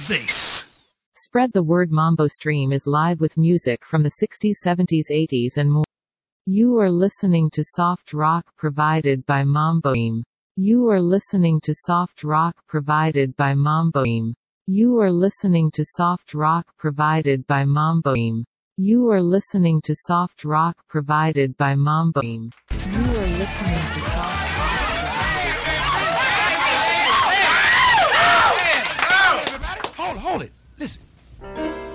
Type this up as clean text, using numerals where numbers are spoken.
this? Spread the word. Mambo Stream is live with music from the 60s, 70s, 80s and more. You are listening to soft rock provided by Mambo Stream. You are listening to soft rock provided by Mambo Stream. You are listening to soft rock provided by Mambo Stream. You are listening to soft rock provided by Mambo Stream. You are listening to soft rock provided by Hold it. Listen.